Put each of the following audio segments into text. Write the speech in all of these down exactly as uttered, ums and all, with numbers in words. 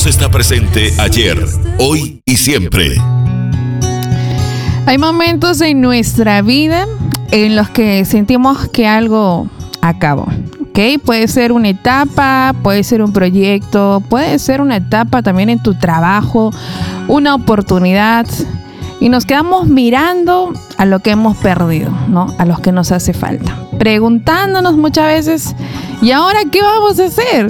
Dios está presente ayer, hoy y siempre. Hay momentos en nuestra vida en los que sentimos que algo acabó. ¿Okay? Puede ser una etapa, puede ser un proyecto, puede ser una etapa también en tu trabajo, una oportunidad. Y nos quedamos mirando a lo que hemos perdido, ¿no? A lo que nos hace falta. Preguntándonos muchas veces, ¿y ahora qué vamos a hacer?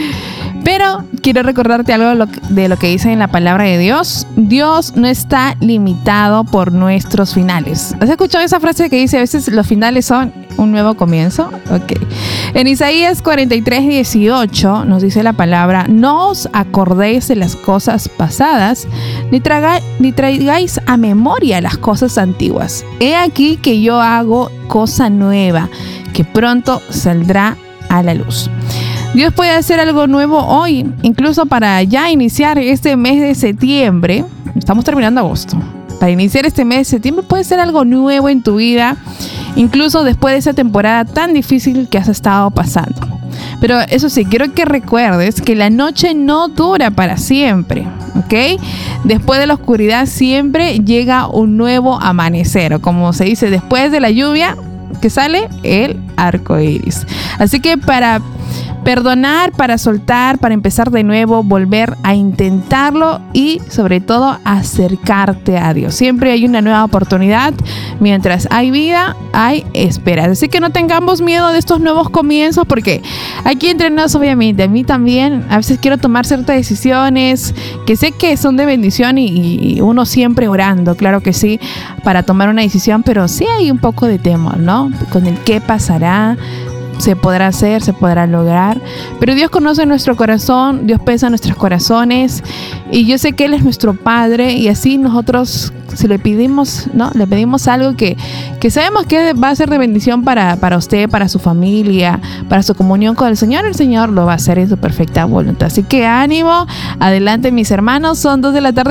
Pero quiero recordarte algo de lo, que, de lo que dice en la palabra de Dios. Dios no está limitado por nuestros finales. ¿Has escuchado esa frase que dice a veces los finales son un nuevo comienzo? Ok. En Isaías cuarenta y tres, dieciocho nos dice la palabra: no os acordéis de las cosas pasadas, ni, traga, ni traigáis a memoria las cosas antiguas. He aquí que yo hago cosa nueva, que pronto saldrá a la luz. Dios puede hacer algo nuevo hoy, incluso para ya iniciar este mes de septiembre. Estamos terminando agosto. Para iniciar este mes de septiembre puede ser algo nuevo en tu vida, incluso después de esa temporada tan difícil que has estado pasando. Pero eso sí, quiero que recuerdes que la noche no dura para siempre, ¿ok? Después de la oscuridad siempre llega un nuevo amanecer, o como se dice, después de la lluvia que sale el arco iris. Así que para perdonar, para soltar, para empezar de nuevo, volver a intentarlo y sobre todo acercarte a Dios. Siempre hay una nueva oportunidad. Mientras hay vida, hay esperanza. Así que no tengamos miedo de estos nuevos comienzos, porque aquí entre nosotros, obviamente, a mí también a veces quiero tomar ciertas decisiones que sé que son de bendición y, y uno siempre orando, claro que sí, para tomar una decisión, pero sí hay un poco de temor, ¿no? Con el qué pasará. Se podrá hacer, se podrá lograr, pero Dios conoce nuestro corazón, Dios pesa nuestros corazones y yo sé que Él es nuestro Padre, y así nosotros, si le pedimos, ¿no? Le pedimos algo que, que sabemos que va a ser de bendición para, para usted, para su familia, para su comunión con el Señor, el Señor lo va a hacer en su perfecta voluntad. Así que ánimo, adelante mis hermanos, son dos de la tarde.